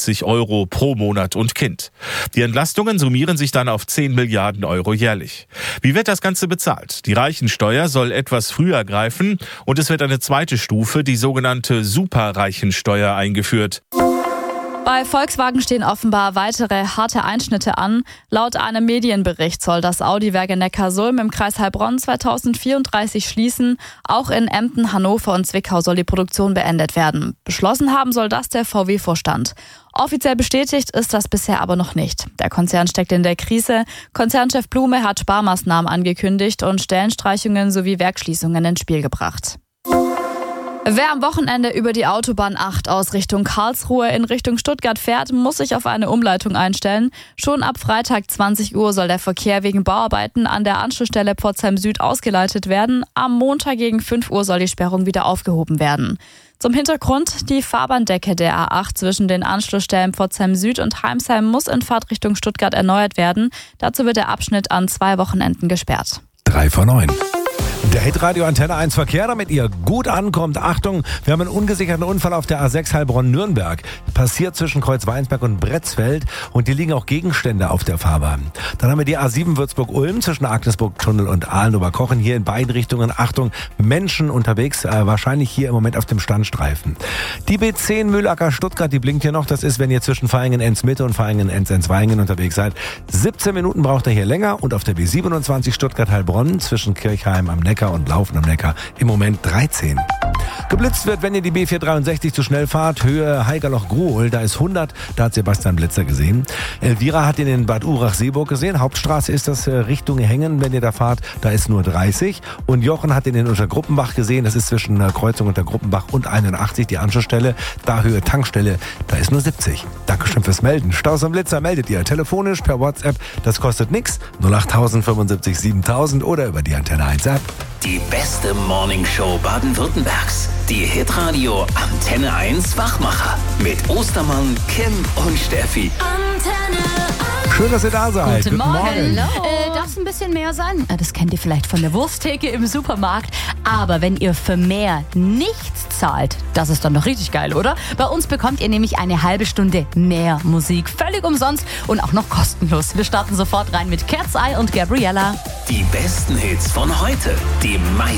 € pro Monat und Kind. Die Entlastungen summieren sich dann auf 10 Milliarden € jährlich. Wie wird das Ganze bezahlt? Die Reichensteuer soll etwas früher greifen und es wird eine zweite Stufe, die sogenannte Superreichensteuer, eingeführt. Bei Volkswagen stehen offenbar weitere harte Einschnitte an. Laut einem Medienbericht soll das Audi-Werk in Neckarsulm im Kreis Heilbronn 2034 schließen. Auch in Emden, Hannover und Zwickau soll die Produktion beendet werden. Beschlossen haben soll das der VW-Vorstand. Offiziell bestätigt ist das bisher aber noch nicht. Der Konzern steckt in der Krise. Konzernchef Blume hat Sparmaßnahmen angekündigt und Stellenstreichungen sowie Werksschließungen ins Spiel gebracht. Wer am Wochenende über die Autobahn 8 aus Richtung Karlsruhe in Richtung Stuttgart fährt, muss sich auf eine Umleitung einstellen. Schon ab Freitag 20 Uhr soll der Verkehr wegen Bauarbeiten an der Anschlussstelle Pforzheim Süd ausgeleitet werden. Am Montag gegen 5 Uhr soll die Sperrung wieder aufgehoben werden. Zum Hintergrund: Die Fahrbahndecke der A8 zwischen den Anschlussstellen Pforzheim Süd und Heimsheim muss in Fahrtrichtung Stuttgart erneuert werden. Dazu wird der Abschnitt an 2 Wochenenden gesperrt. 3 vor 9. Der Hitradio Antenne 1 Verkehr, damit ihr gut ankommt. Achtung, wir haben einen ungesicherten Unfall auf der A6 Heilbronn-Nürnberg. Passiert zwischen Kreuzweinsberg und Bretzfeld und hier liegen auch Gegenstände auf der Fahrbahn. Dann haben wir die A7 Würzburg-Ulm zwischen Agnesburg-Tunnel und Aalen-Oberkochen. Hier in beiden Richtungen, Achtung, Menschen unterwegs, wahrscheinlich hier im Moment auf dem Standstreifen. Die B10 Mühlacker-Stuttgart, die blinkt hier noch. Das ist, wenn ihr zwischen Vaihingen-Enz-Mitte und Vaihingen-Enz-Vaihingen unterwegs seid. 17 Minuten braucht ihr hier länger und auf der B27 Stuttgart-Heilbronn zwischen Kirchheim am Neckar und Laufen am Neckar im Moment 13. Geblitzt wird, wenn ihr die B463 zu schnell fahrt, Höhe Haigerloch-Gruhl, da ist 100, da hat Sebastian Blitzer gesehen. Elvira hat ihn in Bad Urach-Seeburg gesehen, Hauptstraße ist das Richtung Hengen, wenn ihr da fahrt, da ist nur 30. Und Jochen hat ihn in Untergruppenbach gesehen, das ist zwischen Kreuzung Untergruppenbach und 81, die Anschlussstelle, da Höhe Tankstelle, da ist nur 70. Dankeschön fürs Melden. Staus am Blitzer meldet ihr telefonisch per WhatsApp, das kostet nix, 08000 75 7000 oder über die Antenne 1 App. Die beste Morningshow Baden-Württembergs. Die Hitradio Antenne 1 Wachmacher. Mit Ostermann, Kim und Steffi. Antenne 1. Schön, dass ihr da seid. Guten Morgen. Hallo. Darf es ein bisschen mehr sein? Das kennt ihr vielleicht von der Wursttheke im Supermarkt. Aber wenn ihr für mehr nichts zahlt, das ist dann doch richtig geil, oder? Bei uns bekommt ihr nämlich eine halbe Stunde mehr Musik. Völlig umsonst und auch noch kostenlos. Wir starten sofort rein mit Cat's Eye und Gabriella. Die besten Hits von heute. Die